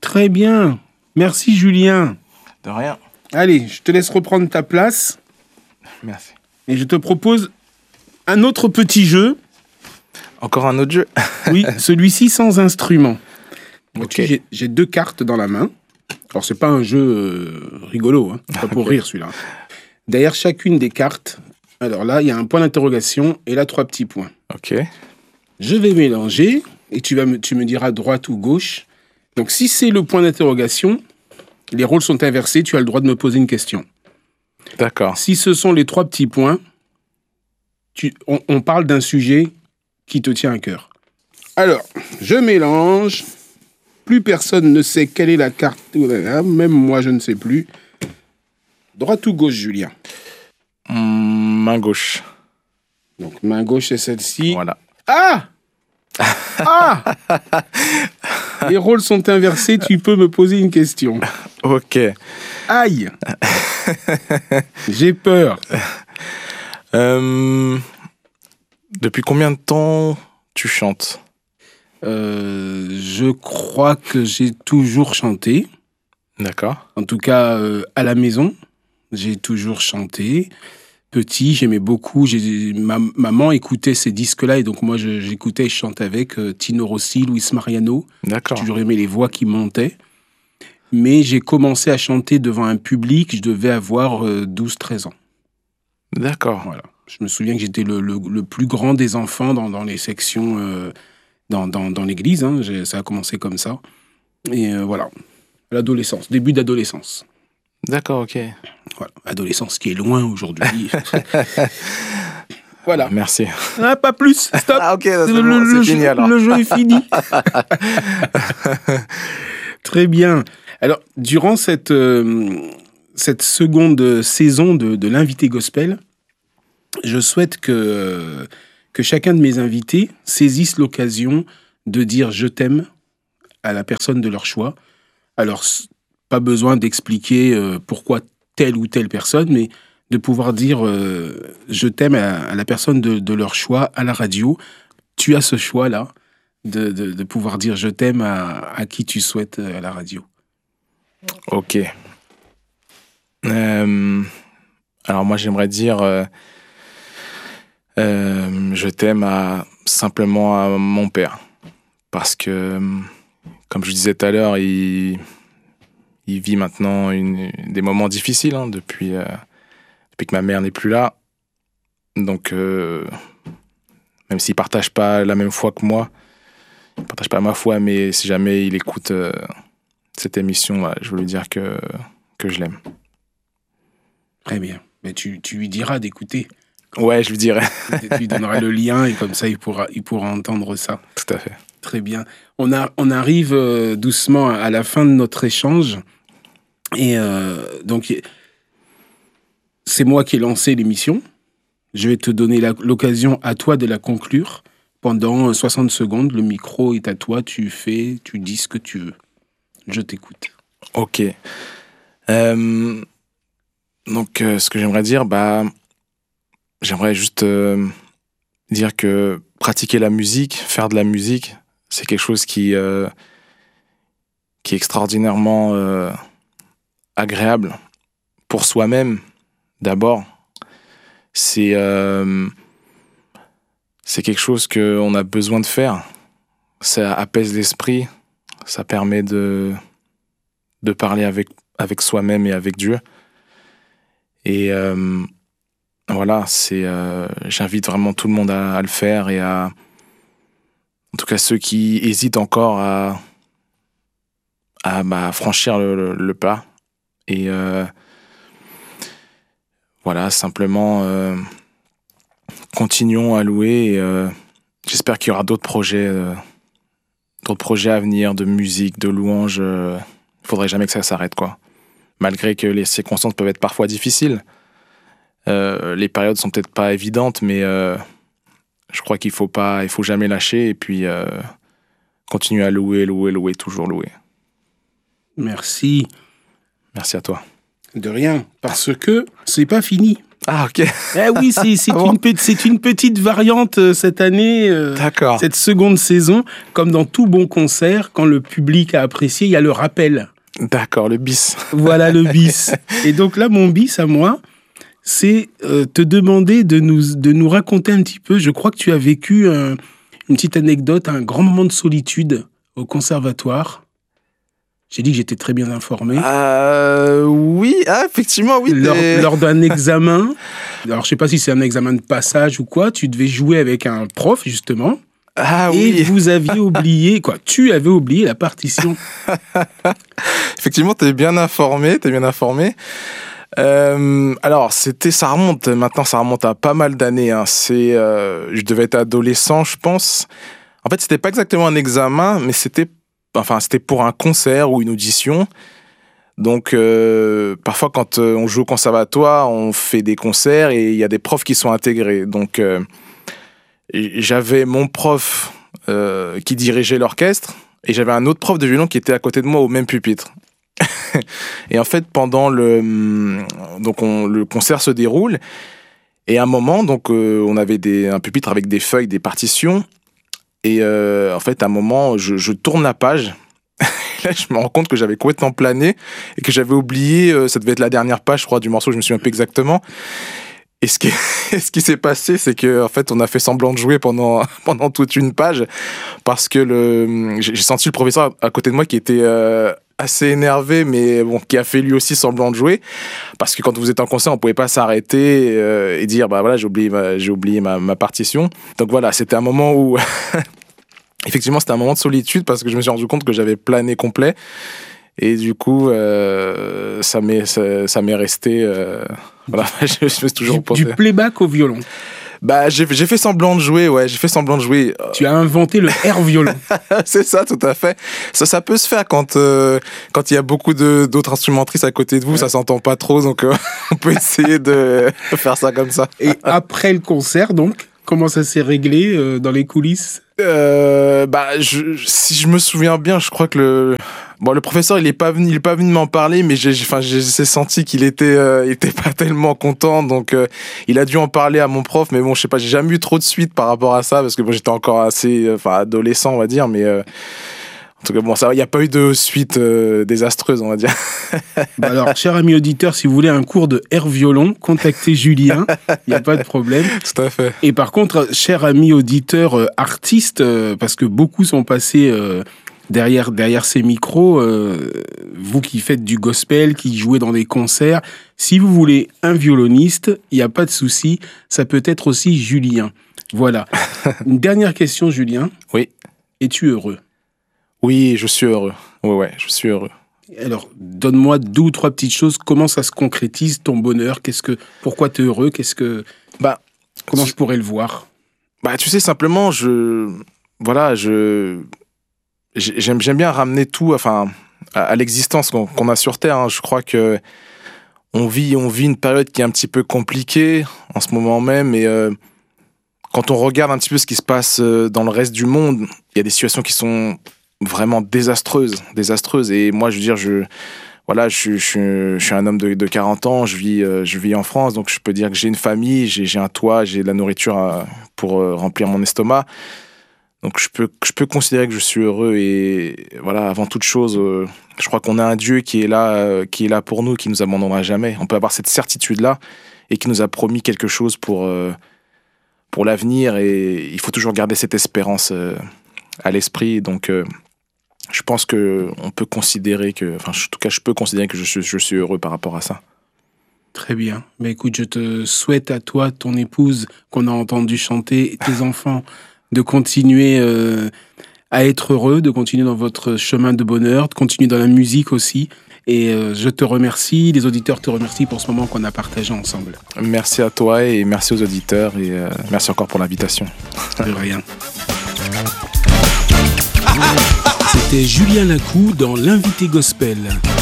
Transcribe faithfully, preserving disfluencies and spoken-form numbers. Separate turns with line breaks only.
Très bien. Merci Julien.
De rien.
Allez, je te laisse reprendre ta place.
Merci.
Et je te propose un autre petit jeu.
Encore un autre jeu.
Oui, celui-ci sans instrument.
Ok.
Tu, j'ai, j'ai deux cartes dans la main. Alors, c'est pas un jeu euh, rigolo, hein. C'est pas pour
Ok.
rire celui-là. Derrière chacune des cartes, alors là, il y a un point d'interrogation et là, trois petits points.
Ok.
Je vais mélanger et tu, vas me, tu me diras droite ou gauche. Donc, si c'est le point d'interrogation, les rôles sont inversés, tu as le droit de me poser une question.
D'accord.
Si ce sont les trois petits points, tu, on, on parle d'un sujet qui te tient à cœur. Alors, je mélange. Plus personne ne sait quelle est la carte. Même moi, je ne sais plus. Droite ou gauche, Julien?
Mmh, main gauche.
Donc, main gauche est celle-ci.
Voilà.
Ah Ah Les rôles sont inversés, tu peux me poser une question.
Ok.
Aïe J'ai peur.
Euh, depuis combien de temps tu chantes?
Euh, je crois que j'ai toujours chanté.
D'accord.
En tout cas, euh, à la maison, j'ai toujours chanté. Petit, j'aimais beaucoup. J'ai, ma maman écoutait ces disques-là et donc moi, je, j'écoutais et je chantais avec euh, Tino Rossi, Luis Mariano.
D'accord.
J'ai toujours aimé les voix qui montaient. Mais j'ai commencé à chanter devant un public, je devais avoir euh, douze treize ans.
D'accord.
Voilà. Je me souviens que j'étais le, le, le plus grand des enfants dans, dans les sections, euh, dans, dans, dans l'église. Hein. J'ai, ça a commencé comme ça. Et euh, voilà. L'adolescence, début d'adolescence.
D'accord, ok.
Voilà. Adolescence qui est loin aujourd'hui. Voilà.
Merci.
Ah, pas plus. Stop.
Ah, ok, c'est,
le,
bon,
le
c'est fini
jeu,
alors.
le jeu est fini. Très bien. Alors, durant cette, euh, cette seconde saison de, de l'invité gospel, je souhaite que, que chacun de mes invités saisisse l'occasion de dire « je t'aime » à la personne de leur choix. Alors, pas besoin d'expliquer euh, pourquoi telle ou telle personne, mais de pouvoir dire euh, « je t'aime » à, à la personne de, de leur choix à la radio. Tu as ce choix-là de, de, de pouvoir dire « je t'aime » à, à qui tu souhaites à la radio.
Ok. Euh, alors moi, j'aimerais dire euh, euh, je t'aime à, simplement à mon père. Parce que, comme je disais tout à l'heure, il, il vit maintenant une, des moments difficiles hein, depuis, euh, depuis que ma mère n'est plus là. Donc, euh, même s'il ne partage pas la même foi que moi, il ne partage pas ma foi, mais si jamais il écoute euh, cette émission, voilà, je veux lui dire que, que je l'aime.
Très bien. Mais tu, tu lui diras d'écouter.
Ouais, je lui dirai.
Tu lui donneras le lien et comme ça, il pourra, il pourra entendre ça.
Tout à fait.
Très bien. On, a, on arrive euh, doucement à la fin de notre échange. Et euh, donc, c'est moi qui ai lancé l'émission. Je vais te donner la, l'occasion à toi de la conclure. Pendant soixante secondes, le micro est à toi. Tu fais, tu dis ce que tu veux. Je t'écoute.
Ok. Euh, donc, euh, ce que j'aimerais dire, bah, j'aimerais juste euh, dire que pratiquer la musique, faire de la musique, c'est quelque chose qui, euh, qui est extraordinairement euh, agréable pour soi-même, d'abord. C'est, euh, c'est quelque chose qu'on a besoin de faire. Ça apaise l'esprit, ça permet de, de parler avec, avec soi-même et avec Dieu. Et euh, voilà, c'est, euh, j'invite vraiment tout le monde à, à le faire et à, en tout cas ceux qui hésitent encore à, à bah, franchir le, le, le pas. Et euh, voilà, simplement euh, continuons à louer. Et, euh, j'espère qu'il y aura d'autres projets, euh, d'autres projets à venir de musique, de louanges. Il euh, ne faudrait jamais que ça s'arrête, quoi. Malgré que les circonstances peuvent être parfois difficiles. Euh, les périodes sont peut-être pas évidentes, mais euh, je crois qu'il faut pas, il faut jamais lâcher et puis euh, continuer à louer, louer, louer, toujours louer.
Merci.
Merci à toi.
De rien, parce que c'est pas fini.
Ah, ok.
Eh oui, c'est, c'est, ah bon une, pe- c'est une petite variante euh, cette année, euh,
D'accord.
cette seconde saison. Comme dans tout bon concert, quand le public a apprécié, il y a le rappel.
D'accord, le bis.
Voilà le bis. Et donc là, mon bis à moi, c'est euh, te demander de nous, de nous raconter un petit peu. Je crois que tu as vécu un, une petite anecdote, un grand moment de solitude au conservatoire. J'ai dit que j'étais très bien informé.
Euh, oui, ah, effectivement, oui.
Lors, lors d'un examen, alors je sais pas si c'est un examen de passage ou quoi, tu devais jouer avec un prof, justement.
Ah
et
oui.
vous aviez oublié, quoi, tu avais oublié la partition.
Effectivement, t'es bien informé, t'es bien informé. Euh, alors, c'était, ça remonte, maintenant ça remonte à pas mal d'années. Hein. C'est, euh, je devais être adolescent, je pense. En fait, c'était pas exactement un examen, mais c'était Enfin, c'était pour un concert ou une audition. Donc, euh, parfois, quand euh, on joue au conservatoire, on fait des concerts et il y a des profs qui sont intégrés. Donc, euh, j'avais mon prof euh, qui dirigeait l'orchestre et j'avais un autre prof de violon qui était à côté de moi au même pupitre. Et en fait, pendant le, donc on, le concert se déroule et à un moment, donc, euh, on avait des, un pupitre avec des feuilles, des partitions. Et euh, en fait, à un moment, je, je tourne la page. Là, je me rends compte que j'avais complètement plané et que j'avais oublié, euh, ça devait être la dernière page, je crois, du morceau, je me souviens plus exactement. Et ce qui, ce qui s'est passé, c'est que en fait, on a fait semblant de jouer pendant, pendant toute une page parce que le, j'ai senti le professeur à côté de moi qui était euh, assez énervé, mais bon, qui a fait lui aussi semblant de jouer. Parce que quand vous êtes en concert, on pouvait pas s'arrêter euh, et dire, bah voilà, j'ai oublié, ma, j'ai oublié ma, ma partition. Donc voilà, c'était un moment où, effectivement, c'était un moment de solitude parce que je me suis rendu compte que j'avais plané complet. Et du coup, euh, ça, m'est, ça, ça m'est resté. Euh, voilà, je, je me suis toujours
du,
posé.
Du playback au violon.
Bah, j'ai, j'ai fait semblant de jouer, ouais, j'ai fait semblant de jouer.
Tu as inventé le air violon.
C'est ça, tout à fait. Ça, ça peut se faire quand euh, quand il y a beaucoup de, d'autres instrumentistes à côté de vous, ouais. Ça s'entend pas trop, donc euh, on peut essayer de faire ça comme ça.
Et après le concert, donc, comment ça s'est réglé euh, dans les coulisses?
euh, Bah, je, si je me souviens bien, je crois que le Bon, le professeur, il est pas venu, il est pas venu m'en parler, mais j'ai, enfin, j'ai, j'ai senti qu'il était, euh, il était pas tellement content, donc euh, il a dû en parler à mon prof, mais bon, je sais pas, j'ai jamais eu trop de suite par rapport à ça, parce que bon, j'étais encore assez, enfin, euh, adolescent, on va dire, mais euh, en tout cas, bon, ça va, il y a pas eu de suite euh, désastreuse, on va dire.
Bah alors, cher ami auditeur, si vous voulez un cours de air violon, contactez Julien, il y a pas de problème.
Tout à fait.
Et par contre, cher ami auditeur, euh, artiste, euh, parce que beaucoup sont passés euh, Derrière, derrière ces micros, euh, vous qui faites du gospel, qui jouez dans des concerts, si vous voulez un violoniste, il n'y a pas de souci, ça peut être aussi Julien. Voilà. Une dernière question, Julien.
Oui.
Es-tu heureux?
Oui, je suis heureux. Oui, ouais, je suis heureux.
Alors, donne-moi deux ou trois petites choses. Comment ça se concrétise, ton bonheur? Qu'est-ce que, pourquoi tu es heureux? Qu'est-ce que, bah, comment je pourrais le voir?
Bah, tu sais, simplement, je, voilà, je, J'aime, j'aime bien ramener tout, enfin, à, à l'existence qu'on, qu'on a sur Terre. Hein. Je crois que on vit, on vit une période qui est un petit peu compliquée en ce moment même. Et euh, quand on regarde un petit peu ce qui se passe dans le reste du monde, il y a des situations qui sont vraiment désastreuses, désastreuses. Et moi, je veux dire, je, voilà, je, je, je suis un homme de, de quarante ans. Je vis, euh, je vis en France, donc je peux dire que j'ai une famille, j'ai, j'ai un toit, j'ai de la nourriture à, pour euh, remplir mon estomac. Donc je peux, je peux considérer que je suis heureux et voilà, avant toute chose, euh, je crois qu'on a un Dieu qui est là, euh, qui est là pour nous, qui nous abandonnera jamais. On peut avoir cette certitude-là et qui nous a promis quelque chose pour, euh, pour l'avenir et il faut toujours garder cette espérance euh, à l'esprit. Donc euh, je pense qu'on peut considérer que, enfin en tout cas je peux considérer que je suis, je suis heureux par rapport à ça.
Très bien. Mais écoute, je te souhaite à toi, ton épouse qu'on a entendu chanter, tes enfants, de continuer euh, à être heureux, de continuer dans votre chemin de bonheur, de continuer dans la musique aussi. Et euh, je te remercie, les auditeurs te remercient pour ce moment qu'on a partagé ensemble.
Merci à toi et merci aux auditeurs et euh, merci encore pour l'invitation.
De rien. C'était Julien Lacou dans l'Invité Gospel.